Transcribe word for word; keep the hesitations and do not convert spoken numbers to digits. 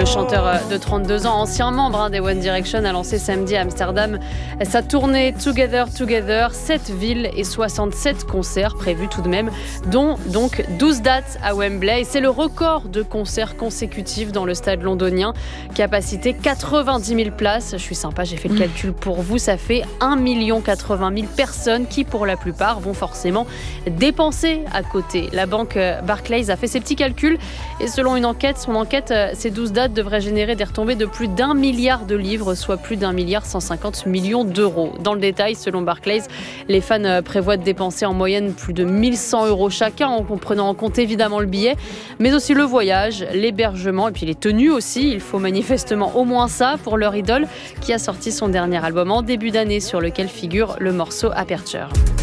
Le chanteur de trente-deux ans, ancien membre hein, des One Direction, a lancé samedi à Amsterdam sa tournée Together Together. sept villes et soixante-sept concerts prévus tout de même, dont donc douze dates à Wembley. Et c'est le record de concerts consécutifs dans le stade londonien. Capacité quatre-vingt-dix mille places. Je suis sympa, j'ai fait le calcul pour vous. Ça fait un million quatre-vingt mille personnes qui, pour la plupart, vont forcément dépenser à côté. La banque Barclays a fait ses petits calculs et selon une enquête, son enquête, ces douze dates devraient générer des retombées de plus d'un milliard de livres, soit plus d'un milliard cent cinquante millions d'euros. Dans le détail, selon Barclays, les fans prévoient de dépenser en moyenne plus de mille cent euros chacun, en prenant en compte évidemment le billet, mais aussi le voyage, l'hébergement et puis les tenues aussi. Il faut manifestement au moins ça pour leur idole qui a sorti son dernier album en début d'année sur lequel figure le morceau Aperture.